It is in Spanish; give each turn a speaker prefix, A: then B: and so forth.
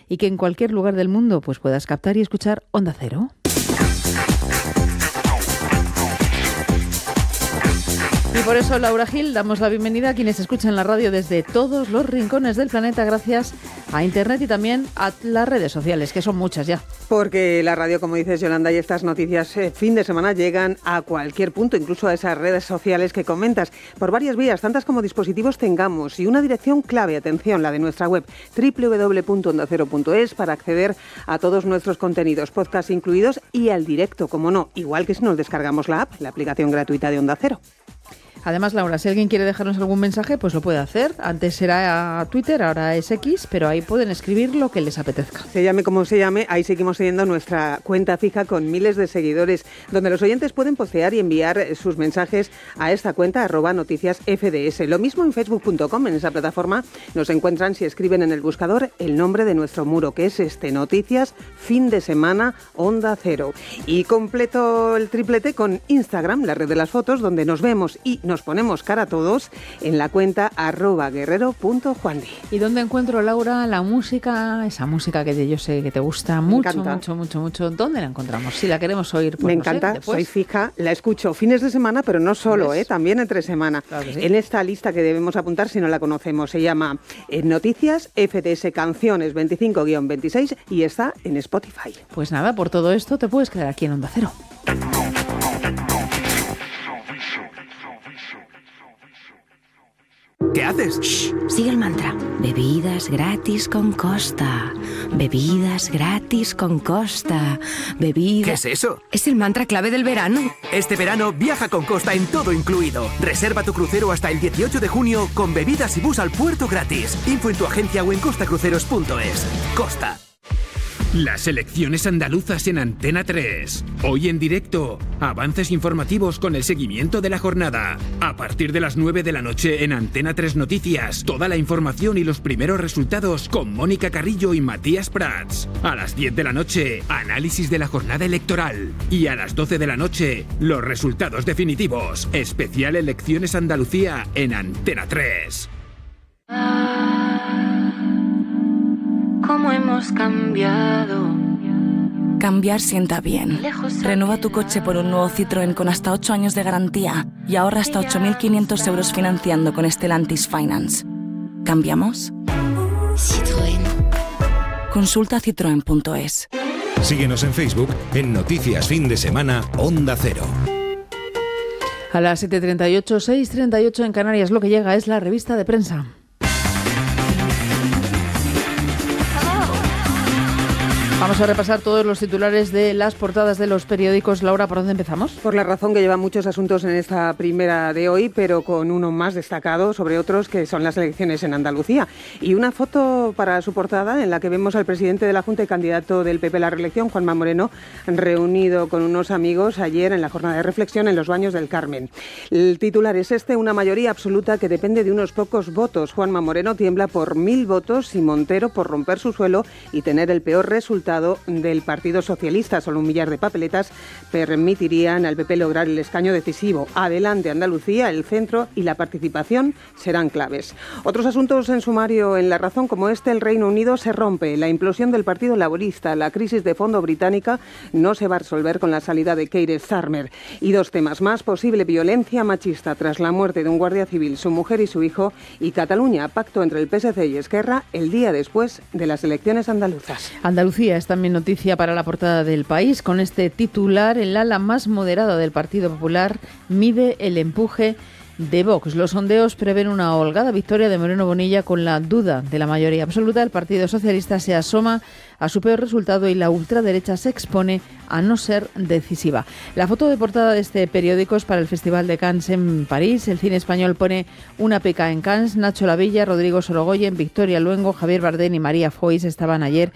A: y que en cualquier lugar del mundo pues puedas captar y escuchar Onda Cero. Y por eso, Laura Gil, damos la bienvenida a quienes escuchan la radio desde todos los rincones del planeta gracias a Internet y también a las redes sociales, que son muchas ya.
B: Porque la radio, como dices, Yolanda, y estas noticias fin de semana llegan a cualquier punto, incluso a esas redes sociales que comentas, por varias vías, tantas como dispositivos tengamos, y una dirección clave, atención, la de nuestra web, www.ondacero.es, para acceder a todos nuestros contenidos, podcast incluidos, y al directo, como no, igual que si nos descargamos la app, la aplicación gratuita de Onda Cero.
A: Además, Laura, si alguien quiere dejarnos algún mensaje, pues lo puede hacer. Antes era Twitter, ahora es X, pero ahí pueden escribir lo que les apetezca.
B: Se llame como se llame, ahí seguimos teniendo nuestra cuenta fija con miles de seguidores, donde los oyentes pueden postear y enviar sus mensajes a esta cuenta, @noticiasfds. Lo mismo en facebook.com, en esa plataforma nos encuentran si escriben en el buscador el nombre de nuestro muro, que es Noticias Fin de Semana Onda Cero. Y completo el triplete con Instagram, la red de las fotos, donde nos vemos y nos ponemos cara a todos en la cuenta @guerrero.juandi.
A: ¿Y dónde encuentro, Laura, la música, esa música que yo sé que te gusta mucho? ¿Dónde la encontramos? Si la queremos oír, pues
B: me
A: no
B: encanta,
A: sé,
B: soy fija, la escucho fines de semana, pero no solo, también entre semana.
A: Claro que sí.
B: En esta lista que debemos apuntar, si no la conocemos, se llama Noticias FDS Canciones 25-26 y está en Spotify.
A: Pues nada, por todo esto te puedes quedar aquí en Onda Cero.
C: ¿Qué haces?
D: Shh, sigue el mantra. Bebidas gratis con Costa. Bebidas gratis con Costa. Bebidas...
C: ¿Qué es eso?
D: Es el mantra clave del verano.
C: Este verano viaja con Costa en todo incluido. Reserva tu crucero hasta el 18 de junio con bebidas y bus al puerto gratis. Info en tu agencia o en costacruceros.es. Costa.
E: Las elecciones andaluzas en Antena 3. Hoy en directo, avances informativos con el seguimiento de la jornada. A partir de las 9 de la noche en Antena 3 Noticias, toda la información y los primeros resultados con Mónica Carrillo y Matías Prats. A las 10 de la noche, análisis de la jornada electoral. Y a las 12 de la noche, los resultados definitivos. Especial Elecciones Andalucía en Antena 3.
F: ¿Cómo hemos cambiado?
G: Cambiar sienta bien. Renueva tu coche por un nuevo Citroën con hasta 8 años de garantía y ahorra hasta 8.500 euros financiando con Stellantis Finance. ¿Cambiamos?
F: Citroën.
G: Consulta citroen.es.
H: Síguenos en Facebook en Noticias Fin de Semana Onda Cero.
A: A las 7:38, 6:38 en Canarias, lo que llega es la revista de prensa. Vamos a repasar todos los titulares de las portadas de los periódicos. Laura, ¿por dónde empezamos?
B: Por la razón que lleva muchos asuntos en esta primera de hoy, pero con uno más destacado sobre otros, que son las elecciones en Andalucía. Y una foto para su portada en la que vemos al presidente de la Junta y candidato del PP a la reelección, Juanma Moreno, reunido con unos amigos ayer en la jornada de reflexión en los Baños del Carmen. El titular es una mayoría absoluta que depende de unos pocos votos. Juanma Moreno tiembla por 1.000 votos y Montero por romper su suelo y tener el peor resultado del Partido Socialista. Solo 1 millar de papeletas permitirían al PP lograr el escaño decisivo. Adelante Andalucía, el centro y la participación serán claves. Otros asuntos en sumario en La Razón como el Reino Unido se rompe. La implosión del Partido Laborista, la crisis de fondo británica no se va a resolver con la salida de Keir Starmer. Y 2 temas más: posible violencia machista tras la muerte de un guardia civil, su mujer y su hijo, y Cataluña, pacto entre el PSC y Esquerra el día después de las elecciones andaluzas.
A: Andalucía es también noticia para la portada del País. Con este titular, el ala más moderada del Partido Popular mide el empuje de Vox. Los sondeos prevén una holgada victoria de Moreno Bonilla con la duda de la mayoría absoluta. El Partido Socialista se asoma a su peor resultado y la ultraderecha se expone a no ser decisiva. La foto de portada de este periódico es para el Festival de Cannes en París. El cine español pone una peca en Cannes. Nacho Lavilla, Rodrigo Sorogoyen, Victoria Luengo, Javier Bardem y María Foix estaban ayer